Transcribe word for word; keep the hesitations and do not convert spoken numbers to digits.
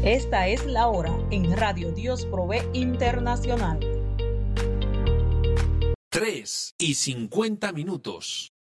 Esta es la hora en Radio Dios Provee Internacional. tres y cincuenta minutos.